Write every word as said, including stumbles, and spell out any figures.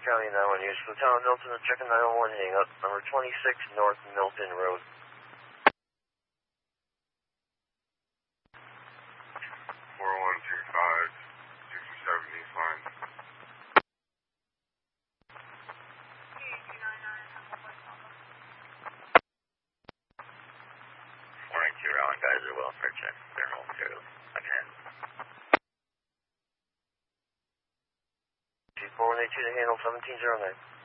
County nine one News. For the town of Milton, the check-in nine one one hang up, number twenty-six North Milton Road. four one two five, sixty-seven East Line. four nine two Rowan Geyser welfare check. Thermal materials. Again. four one eight two to handle seventeen zero nine.